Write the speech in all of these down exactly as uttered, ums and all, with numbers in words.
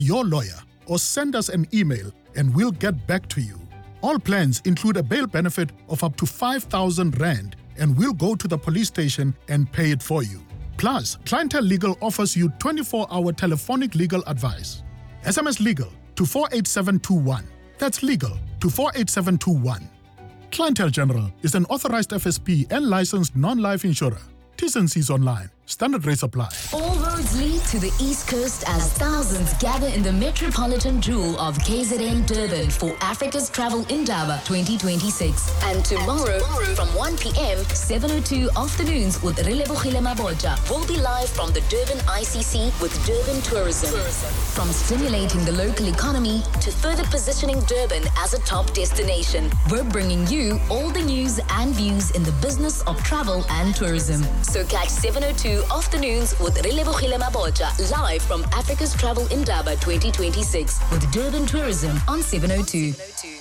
your lawyer or send us an email and we'll get back to you. All plans include a bail benefit of up to five thousand rand and we'll go to the police station and pay it for you. Plus, Clientele Legal offers you twenty-four hour telephonic legal advice. S M S legal to four eight seven two one. That's legal to four eight seven two one. Clientele General is an authorized F S P and licensed non-life insurer. T's and C's online. Standard rates apply. All roads lead to the East Coast as thousands gather in the metropolitan jewel of K Z N Durban for Africa's Travel Indaba twenty twenty-six. And tomorrow, from one p.m., seven oh two afternoons with Relebogile Mabotja will be live from the Durban I C C with Durban Tourism. From stimulating the local economy to further positioning Durban as a top destination, we're bringing you all the news and views in the business of travel and tourism. So catch seven oh two afternoons with Relebogile Mabotja live from Africa's Travel Indaba twenty twenty-six with Durban Tourism on seven oh two.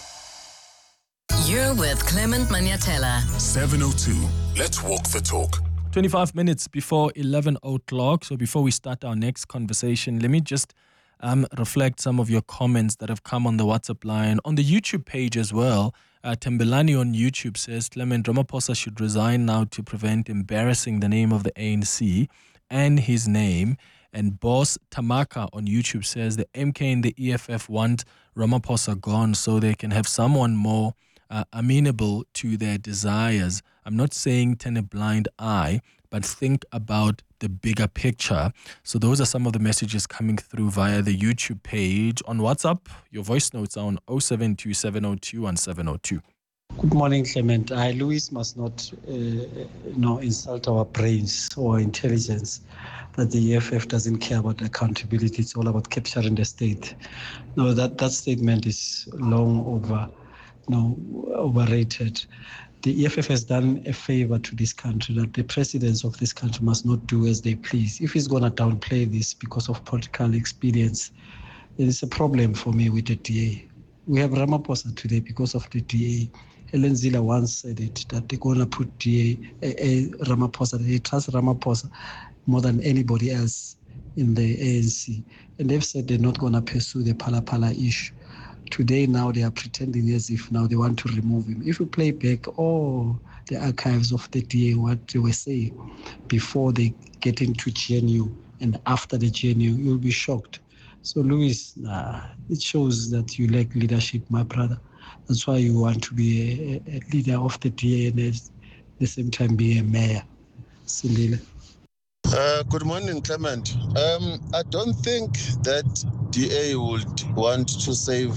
You're with Clement Maniatella. seven oh two. Let's walk the talk. twenty-five minutes before eleven o'clock. So before we start our next conversation, let me just um, reflect some of your comments that have come on the WhatsApp line, on the YouTube page as well. Uh, Tembelani on YouTube says, Clement Ramaphosa should resign now to prevent embarrassing the name of the A N C and his name. And Boss Tamaka on YouTube says, the M K and the E F F want Ramaphosa gone so they can have someone more uh, amenable to their desires. I'm not saying turn a blind eye, but think about the bigger picture. So those are some of the messages coming through via the YouTube page. On WhatsApp, your voice notes are on oh seven two seven oh two one seven oh two. Good morning, Clement. I, Louis, must not uh, you know, insult our brains or intelligence that the E F F doesn't care about accountability. It's all about capturing the state. No, that, that statement is long over, you know, overrated. The E F F has done a favor to this country that the presidents of this country must not do as they please. If he's going to downplay this because of political experience, there is a problem for me with the D A. We have Ramaphosa today because of the D A. Helen Zille once said it, that they're going to put D A, a, a Ramaphosa, they trust Ramaphosa more than anybody else in the A N C. And they've said they're not going to pursue the Phala Phala issue. Today now they are pretending as if now they want to remove him. If you play back all the archives of the D A, what they were saying before they get into G N U and after the G N U, you'll be shocked. So Louis, nah, it shows that you lack leadership, my brother. That's why you want to be a, a leader of the D A and at the same time be a mayor. Sindile. Uh, good morning, Clement. Um, I don't think that D A would want to save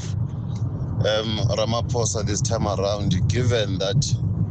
um, Ramaphosa this time around, given that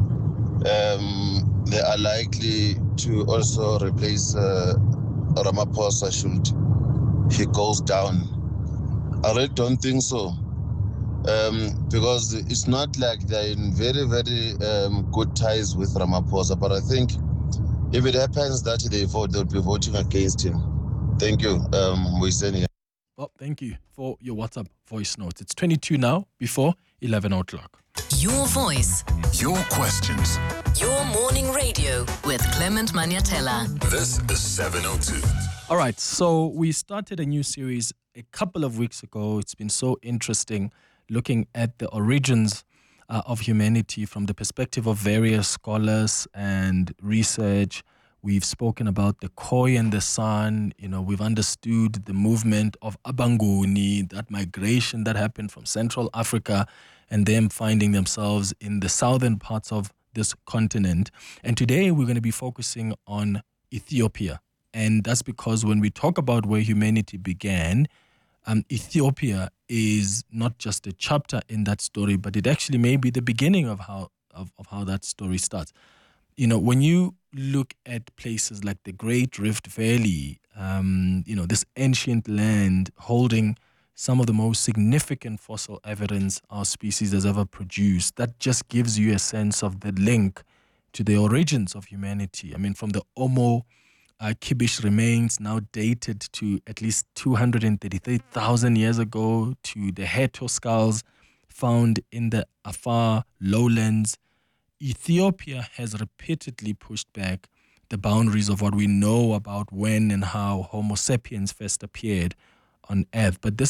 um, they are likely to also replace uh, Ramaphosa should he goes down. I really don't think so. Um, because it's not like they're in very, very um, good ties with Ramaphosa, but I think if it happens that they vote, they'll be voting against him. Thank you. Um, we send you. Well, thank you for your WhatsApp voice notes. It's twenty-two now, before eleven o'clock. Your voice. Your questions. Your morning radio with Clement Maniatella. This is seven oh two. All right, so we started a new series a couple of weeks ago. It's been so interesting looking at the origins uh, of humanity from the perspective of various scholars and research. We've spoken about the Khoi and the San. You know, we've understood the movement of Abanguni, that migration that happened from Central Africa and them finding themselves in the southern parts of this continent. And today we're going to be focusing on Ethiopia. And that's because when we talk about where humanity began, um, Ethiopia is not just a chapter in that story, but it actually may be the beginning of how of, of how that story starts. You know, when you look at places like the Great Rift Valley, um, you know, this ancient land holding some of the most significant fossil evidence our species has ever produced, that just gives you a sense of the link to the origins of humanity. I mean, from the Omo uh, Kibish remains now dated to at least two hundred thirty-three thousand years ago, to the Heto skulls found in the Afar lowlands. Ethiopia has repeatedly pushed back the boundaries of what we know about when and how Homo sapiens first appeared on earth. But this